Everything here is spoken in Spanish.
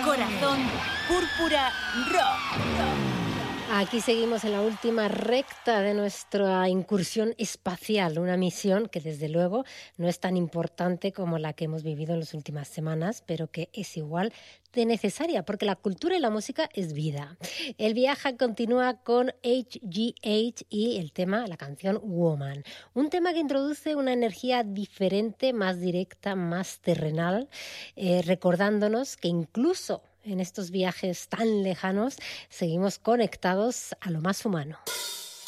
Corazón Púrpura Rock. Aquí seguimos en la última recta de nuestra incursión espacial, una misión que desde luego no es tan importante como la que hemos vivido en las últimas semanas, pero que es igual de necesaria, porque la cultura y la música es vida. El viaje continúa con HGH y el tema, la canción Woman, un tema que introduce una energía diferente, más directa, más terrenal, recordándonos que incluso en estos viajes tan lejanos seguimos conectados a lo más humano.